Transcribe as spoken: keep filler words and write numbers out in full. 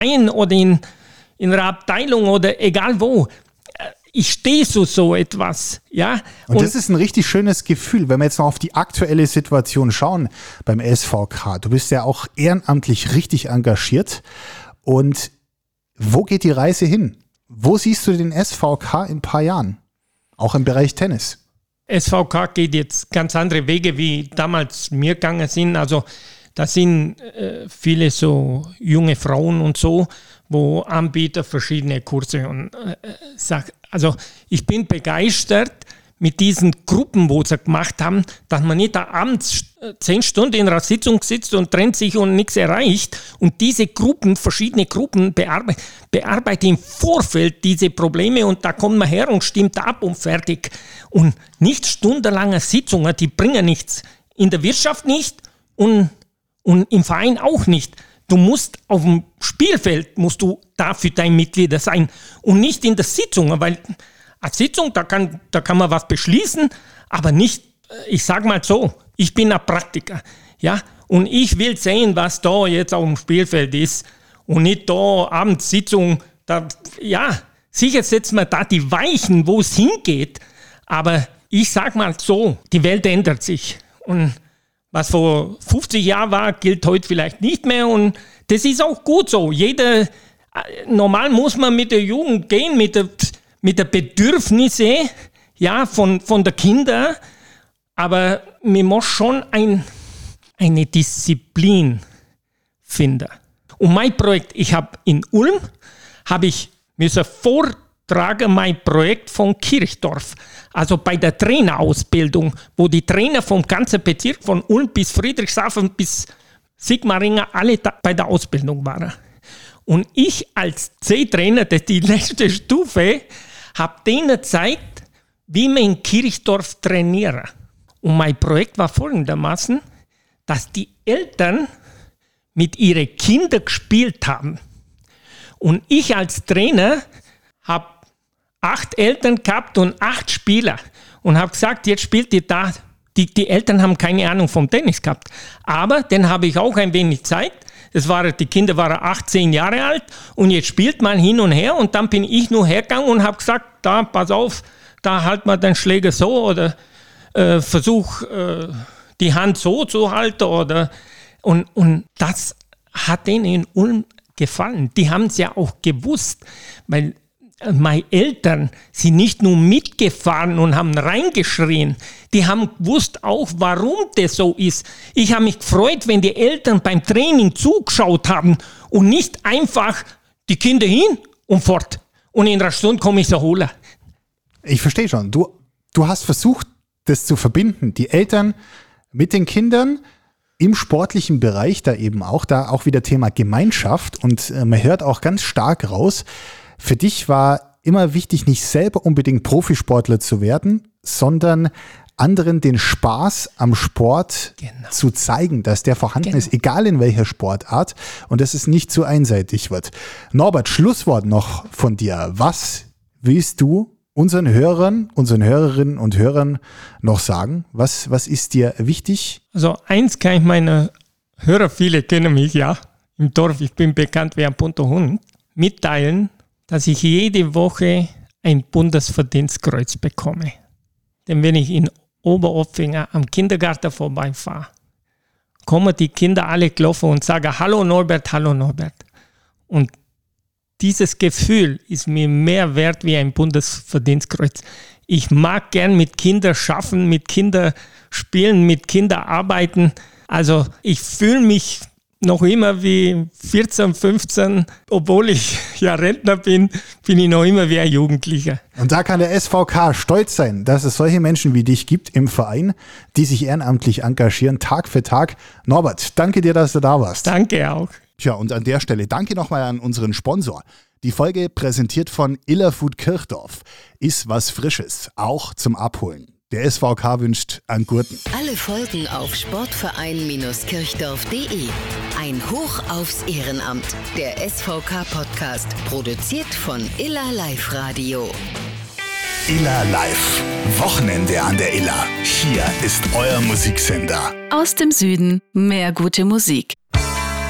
Verein oder in, in einer Abteilung oder egal wo. Ich stehe so so etwas, ja. Und, und das ist ein richtig schönes Gefühl, wenn wir jetzt noch auf die aktuelle Situation schauen beim S V K. Du bist ja auch ehrenamtlich richtig engagiert. Und wo geht die Reise hin? Wo siehst du den S V K in ein paar Jahren? Auch im Bereich Tennis. S V K geht jetzt ganz andere Wege, wie damals mir gegangen sind. Also da sind äh, viele so junge Frauen und so, wo anbieten verschiedene Kurse. Und äh, sag, also ich bin begeistert mit diesen Gruppen, wo sie gemacht haben, dass man nicht da abends zehn Stunden in einer Sitzung sitzt und trennt sich und nichts erreicht. Und diese Gruppen, verschiedene Gruppen bearbeiten, bearbeiten im Vorfeld diese Probleme und da kommt man her und stimmt ab und fertig. Und nicht stundenlange Sitzungen, die bringen nichts. In der Wirtschaft nicht und, und im Verein auch nicht. Du musst auf dem Spielfeld, musst du da für deine Mitglieder sein und nicht in der Sitzung, weil eine Sitzung, da kann, da kann man was beschließen, aber nicht, ich sag mal so, ich bin ein Praktiker, ja, und ich will sehen, was da jetzt auf dem Spielfeld ist und nicht da Abendssitzung, da, ja, sicher setzt man da die Weichen, wo es hingeht, aber ich sag mal so, die Welt ändert sich und was vor fünfzig Jahren war, gilt heute vielleicht nicht mehr und das ist auch gut so. Jeder, normal muss man mit der Jugend gehen, mit der, mit der Bedürfnisse, ja, von, von der Kinder, aber man muss schon ein, eine Disziplin finden. Und mein Projekt, ich habe in Ulm, habe ich müssen vortragen, mein Projekt von Kirchdorf, also bei der Trainerausbildung, wo die Trainer vom ganzen Bezirk, von Ulm bis Friedrichshafen bis Sigmaringen, alle da bei der Ausbildung waren. Und ich als C-Trainer, das ist die letzte Stufe, habe denen gezeigt, wie man in Kirchdorf trainieren. Und mein Projekt war folgendermaßen, dass die Eltern mit ihren Kindern gespielt haben. Und ich als Trainer habe acht Eltern gehabt und acht Spieler. Und habe gesagt, jetzt spielt ihr da. Die, die Eltern haben keine Ahnung vom Tennis gehabt. Aber dann habe ich auch ein wenig Zeit. Das war, die Kinder waren achtzehn Jahre alt und jetzt spielt man hin und her und dann bin ich nur hergegangen und habe gesagt, da, pass auf, da halt mal den Schläger so oder äh, versuch äh, die Hand so zu halten oder und, und das hat denen in Ulm gefallen. Die haben es ja auch gewusst, weil meine Eltern sind nicht nur mitgefahren und haben reingeschrien, die haben gewusst auch, warum das so ist. Ich habe mich gefreut, wenn die Eltern beim Training zugeschaut haben und nicht einfach die Kinder hin und fort. Und in einer Stunde komme ich sie holen. Ich verstehe schon. Du, du hast versucht, das zu verbinden. Die Eltern mit den Kindern im sportlichen Bereich, da eben auch, da auch wieder Thema Gemeinschaft. Und äh, man hört auch ganz stark raus, für dich war immer wichtig, nicht selber unbedingt Profisportler zu werden, sondern anderen den Spaß am Sport genau. zu zeigen, dass der vorhanden genau. ist, egal in welcher Sportart, und dass es nicht zu einseitig wird. Norbert, Schlusswort noch von dir. Was willst du unseren Hörern, unseren Hörerinnen und Hörern noch sagen? Was, was ist dir wichtig? Also eins kann ich meine Hörer, viele kennen mich ja im Dorf, ich bin bekannt wie ein bunter Hund, mitteilen, dass ich jede Woche ein Bundesverdienstkreuz bekomme. Denn wenn ich in Oberopfinger am Kindergarten vorbeifahre, kommen die Kinder alle gelaufen und sagen, hallo Norbert, hallo Norbert. Und dieses Gefühl ist mir mehr wert wie ein Bundesverdienstkreuz. Ich mag gern mit Kindern schaffen, mit Kindern spielen, mit Kindern arbeiten. Also ich fühle mich noch immer wie vierzehn, fünfzehn, obwohl ich ja Rentner bin, bin ich noch immer wie ein Jugendlicher. Und da kann der S V K stolz sein, dass es solche Menschen wie dich gibt im Verein, die sich ehrenamtlich engagieren, Tag für Tag. Norbert, danke dir, dass du da warst. Danke auch. Tja, und an der Stelle danke nochmal an unseren Sponsor. Die Folge präsentiert von Illerfood Kirchdorf. Ist was Frisches, auch zum Abholen. Der S V K wünscht an Gurten. Alle Folgen auf sportverein kirchdorf punkt de. Ein Hoch aufs Ehrenamt. Der S V K-Podcast, produziert von Iller Live Radio. Iller Live. Wochenende an der Iller. Hier ist euer Musiksender. Aus dem Süden mehr gute Musik.